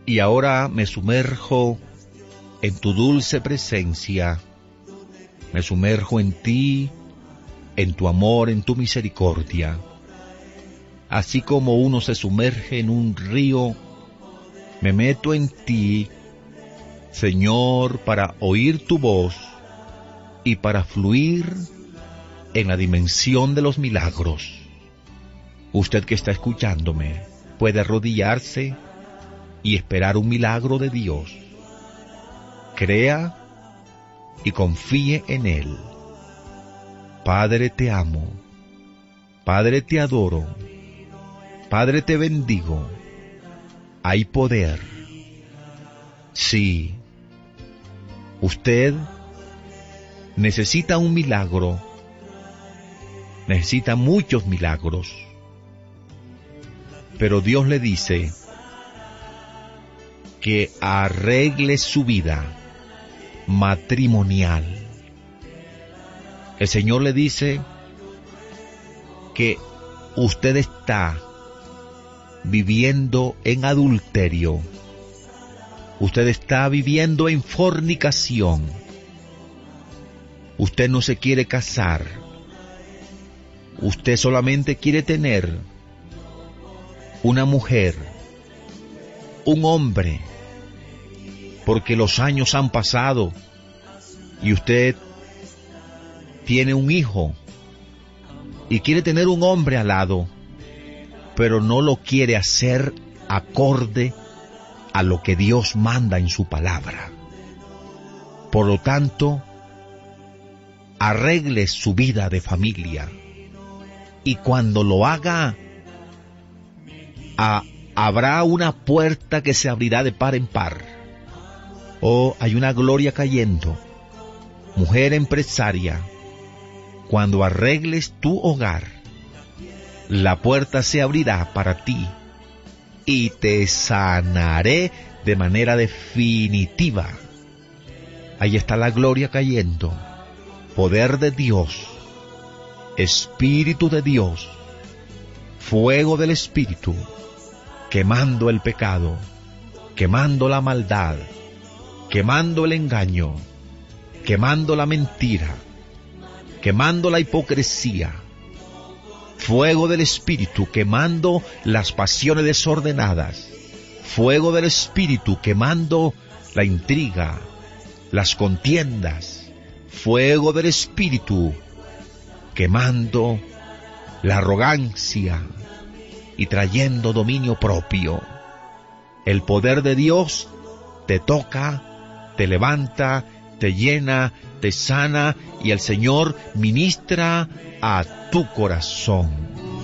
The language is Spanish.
Y ahora me sumerjo en tu dulce presencia, me sumerjo en ti, en tu amor, en tu misericordia. Así como uno se sumerge en un río, me meto en ti, Señor, para oír tu voz y para fluir en la dimensión de los milagros. Usted que está escuchándome puede arrodillarse y esperar un milagro de Dios. Crea y confíe en Él. Padre, te amo. Padre, te adoro. Padre, te bendigo. Hay poder. Sí. Usted necesita un milagro. Necesita muchos milagros. Pero Dios le dice que arregle su vida matrimonial. El Señor le dice que usted está viviendo en adulterio. Usted está viviendo en fornicación. Usted no se quiere casar. Usted solamente quiere tener una mujer, un hombre, porque los años han pasado y usted tiene un hijo y quiere tener un hombre al lado, pero no lo quiere hacer acorde a lo que Dios manda en su palabra. Por lo tanto, arregle su vida de familia y cuando lo haga, habrá una puerta que se abrirá de par en par. Oh, hay una gloria cayendo. Mujer empresaria, cuando arregles tu hogar, la puerta se abrirá para ti y te sanaré de manera definitiva. Ahí está la gloria cayendo. Poder de Dios, Espíritu de Dios, fuego del Espíritu, quemando el pecado, quemando la maldad, quemando el engaño, quemando la mentira, quemando la hipocresía. Fuego del Espíritu, quemando las pasiones desordenadas. Fuego del Espíritu, quemando la intriga, las contiendas. Fuego del Espíritu, quemando la arrogancia y trayendo dominio propio. El poder de Dios te toca, te levanta, te llena, te sana y el Señor ministra a tu corazón.